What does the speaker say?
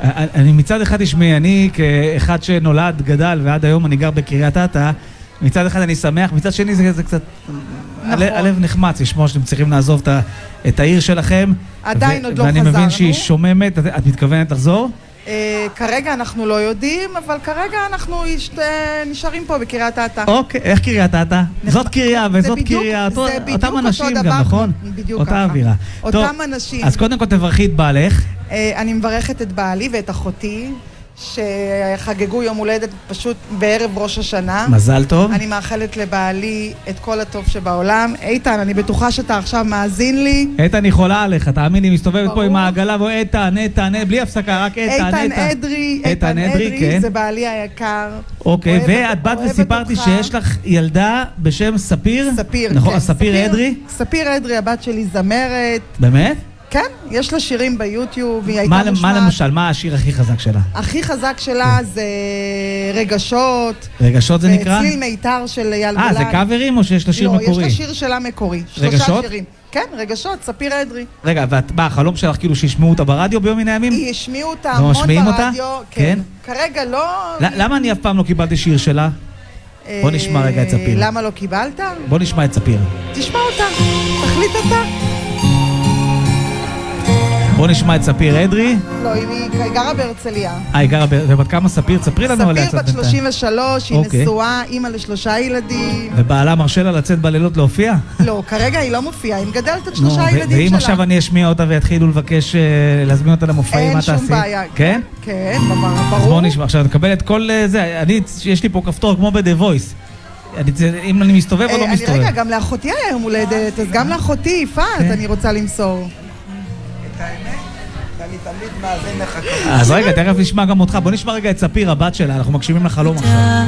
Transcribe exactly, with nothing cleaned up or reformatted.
אני מצד אחד תשמעי, אני כאחד שנולד, גדל, ועד היום אני גר בקריית אתא, מצד אחד אני שמח, מצד שני זה קצת... הלב נחמץ, לשמוע שאתם צריכים לעזוב את העיר שלכם. עדיין עוד לא חזרנו. ואני מבין שהיא שוממת, את מתכוונת לחזור? כרגע אנחנו לא יודעים, אבל כרגע אנחנו נשארים פה בקריית אתא. אוקיי, איך קריית אתא? זאת קריה וזאת קריה, אותם אנשים גם, נכון? בדיוק אותה ככה. אווירה. אותם אנשים. אז קודם כל תברכי את בעלך. אני מברכת את בעלי ואת אחותי, שחגגו יום הולדת פשוט בערב ראש השנה. מזל טוב. אני מאחלת לבעלי את כל הטוב שבעולם. איתן, אני בטוחה שאתה עכשיו מאזין לי. איתן, אני חולה עליך, תאמין לי, מסתובבת פה עם העגלה, ואיתן, איתן, בלי הפסקה, רק איתן, איתן אדרי, איתן אדרי, זה בעלי היקר. אוקיי, ואת באת וסיפרתי שיש לך ילדה בשם ספיר? ספיר, כן. נכון, ספיר אדרי? ספיר אדרי, הבת שלי זמרת. באמת? כן, יש לה שירים ביוטיוב, היא הייתה מה, מושמעת. מה למשל, מה השיר הכי חזק שלה? הכי חזק שלה זה רגשות. רגשות זה נקרא? וצליל מיתר של אייל גולן. אה, זה קאברים או שיש לה שיר לא, מקורי? יש לה שיר שלה מקורי. רגשות? שלושה שירים. כן, רגשות, ספיר אדרי. רגע, ואת, מה, החלום שלך כאילו שישמעו אותה ברדיו ביום מן הימים? היא השמיעו אותה המון ברדיו. כן. כרגע לא... למה אני אף פעם לא קיבלתי שיר שלה? בוא נשמע רגע את ספיר. למה לא קיבלת? בוא נשמע את ספיר. תשמע אותה, תחליט אתה. בוא נשמע את ספיר אדרי. לא, היא גרה בהרצליה. אה, היא גרה, ובת כמה ספיר? ספרי לנו עליה קצת. ספיר בת שלושים ושלוש, היא נשואה, אימא לשלושה ילדים. ובעלה מרשה לה לצאת בלילות להופיע? לא, כרגע היא לא מופיעה, היא מגדלת את שלושה ילדים שלה. ואם עכשיו אני אשמיע אותה ויתחילו לבקש להזמין אותה למופעים, מה תעשי? אין שום בעיה. כן? כן, ברור. אז בוא נשמע, עכשיו נקבל את כל זה, אני, יש לי פה כפתור כמו ב-The Voice. אם אני מסתובב או לא מסתובב. אני רגע, גם לאחותי היה יום הולדת, אז גם לאחותי, יפעת, אני רוצה למסור. את האמת, אני תמיד מאזין לך. אז רגע, תכף נשמע גם אותך. בוא נשמע רגע את ספיר, הבת שלה, אנחנו מקשיבים לחלום עכשיו.